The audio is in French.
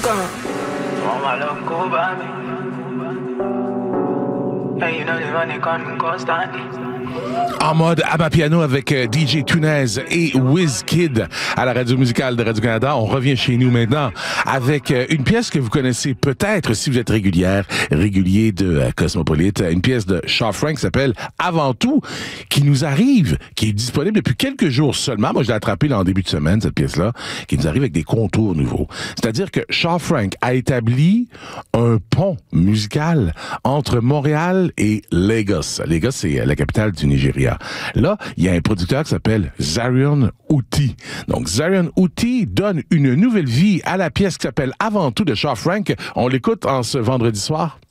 En mode Amapiano avec DJ Tunez et Wizkid à la radio musicale de Radio-Canada. On revient chez nous maintenant avec une pièce que vous connaissez peut-être si vous êtes régulier de Cosmopolite. Une pièce de Shaw Frank qui s'appelle Avant tout, qui nous arrive, qui est disponible depuis quelques jours seulement. Moi, je l'ai attrapé là en début de semaine, cette pièce-là, qui nous arrive avec des contours nouveaux. C'est-à-dire que Shaw Frank a établi un pont musical entre Montréal et Lagos. Lagos, c'est la capitale du Nigeria. Là, il y a un producteur qui s'appelle Zarian Uti. Donc, Zarian Uti donne une nouvelle vie à la pièce qui s'appelle Avant tout de Shaw Frank. On l'écoute en ce vendredi soir.